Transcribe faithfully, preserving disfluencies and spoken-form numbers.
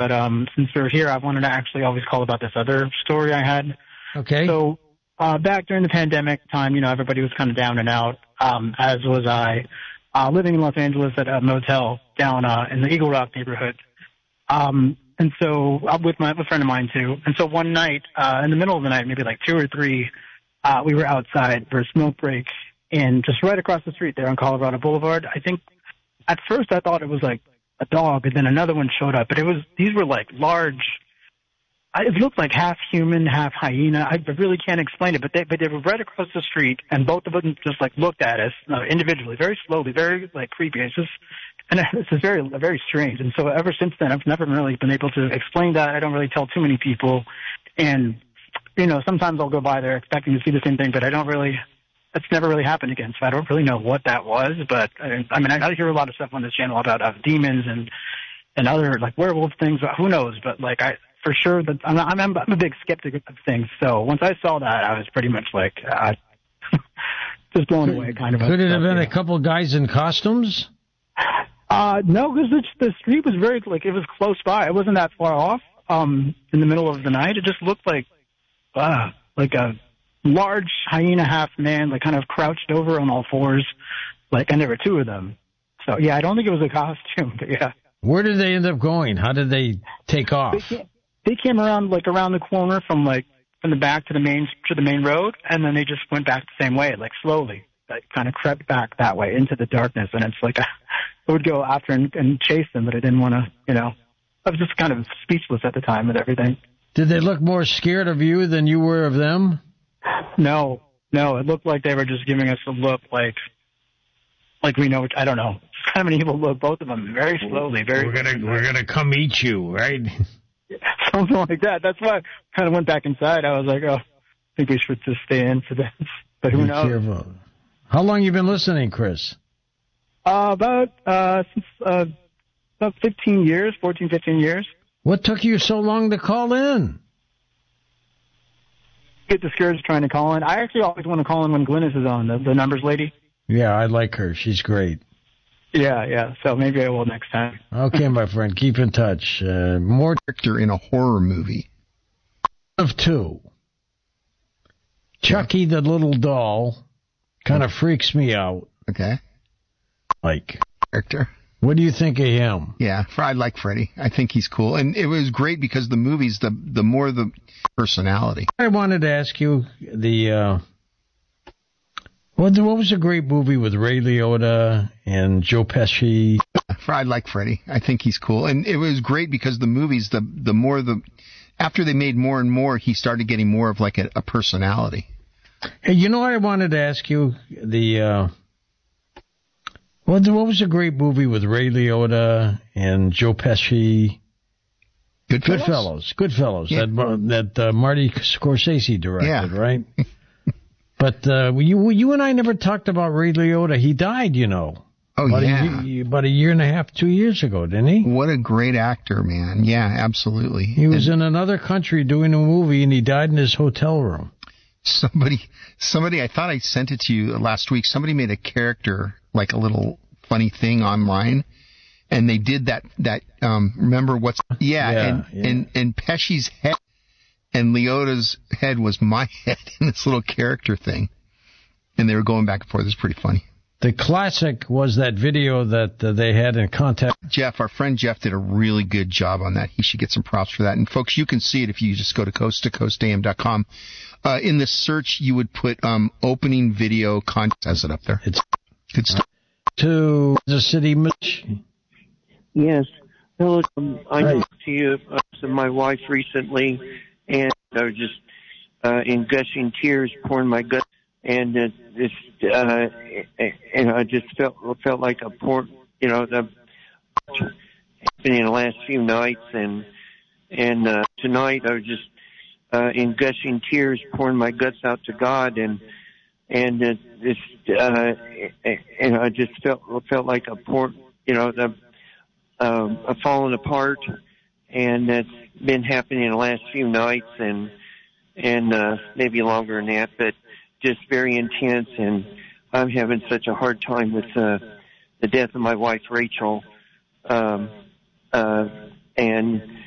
but um, since we're here, I wanted to actually always call about this other story I had. Okay. So uh, back during the pandemic time, you know, everybody was kind of down and out, um, as was I, uh, living in Los Angeles at a motel down uh, in the Eagle Rock neighborhood. Um, and so I'm with my with a friend of mine, too. And so one night, uh, in the middle of the night, maybe like two or three, uh, we were outside for a smoke break, and just right across the street there on Colorado Boulevard. I think at first I thought it was like a dog, and then another one showed up. But it was these were like large. It looked like half human, half hyena. I really can't explain it, but they but they were right across the street, and both of them just like looked at us uh, individually, very slowly, very like creepy. It's just, and this is very very strange. And so ever since then, I've never really been able to explain that. I don't really tell too many people, and you know sometimes I'll go by there expecting to see the same thing, but I don't really. It's never really happened again, so I don't really know what that was. But I, I mean, I, I hear a lot of stuff on this channel about uh, demons and and other like werewolf things. Who knows? But like I. For sure, that I'm, I'm, I'm a big skeptic of things. So once I saw that, I was pretty much like uh, just blown away. Kind of. Could it have been yeah. a couple of guys in costumes? Uh, no, because the, the street was very like it was close by. It wasn't that far off. Um, in the middle of the night, it just looked like uh, like a large hyena half man, like kind of crouched over on all fours, like, and there were two of them. So yeah, I don't think it was a costume, but yeah. Where did they end up going? How did they take off? They They came around like around the corner from like from the back to the main to the main road, and then they just went back the same way, like slowly, like kind of crept back that way into the darkness. And it's like I would go after and, and chase them, but I didn't want to, you know. I was just kind of speechless at the time and everything. Did they look more scared of you than you were of them? No, no. It looked like they were just giving us a look, like like we know. I don't know. It's kind of an evil look. Both of them, very slowly, very. We're gonna we're gonna come eat you, right? Something like that. That's why I kind of went back inside. I was like, oh, I think we should just stay in for this. But who Be knows? Careful. How long you been listening, Chris? Uh, about uh, since uh, about fifteen years, fourteen, fifteen years. What took you so long to call in? Get discouraged trying to call in. I actually always want to call in when Glynis is on, the, the numbers lady. Yeah, I like her. She's great. Yeah, yeah. So maybe I will next time. Okay, my friend. Keep in touch. Uh, more character in a horror movie. Of two. Chucky the little doll kind of freaks me out. Okay. Like. Character. What do you think of him? Yeah, I like Freddy. I think he's cool. And it was great because the movies, the the more the personality. I wanted to ask you the... Uh, What, what was a great movie with Ray Liotta and Joe Pesci? I like Freddy. I think he's cool. And it was great because the movies, the the more the... After they made more and more, he started getting more of like a, a personality. Hey, you know what I wanted to ask you? The... Uh, what, what was a great movie with Ray Liotta and Joe Pesci? Goodfellas? Goodfellas. Goodfellas. Yeah. That, that uh, Marty Scorsese directed, yeah. right? But uh, you you and I never talked about Ray Liotta. He died, you know. Oh, about yeah. A, about a year and a half, two years ago, didn't he? What a great actor, man. Yeah, absolutely. He was and in another country doing a movie, and he died in his hotel room. Somebody, somebody, I thought I sent it to you last week. Somebody made a character, like a little funny thing online, and they did that, that um, remember what's... Yeah, yeah, and, yeah. and and Pesci's head... And Liotta's head was my head in this little character thing. And they were going back and forth. It was pretty funny. The classic was that video that uh, they had in Contact. Jeff, our friend Jeff, did a really good job on that. He should get some props for that. And, folks, you can see it if you just go to coast to coast a m dot com. Uh, in the search, you would put um, opening video content. Has it up there. It's good stuff. To the city, Mitch. Yes. Hello. Um, I Hi. talked to you, uh, to my wife recently. And I was just uh, in gushing tears, pouring my gut, and uh, this, uh, and I just felt felt like a pour, you know, the happening in the last few nights, and and uh, tonight I was just uh, in gushing tears, pouring my guts out to God, and and uh, this, uh, and I just felt felt like a pour, you know, the um, a falling apart. And that's been happening in the last few nights and and uh, maybe longer than that, but just very intense. And I'm having such a hard time with uh, the death of my wife, Rachel. Um, uh, and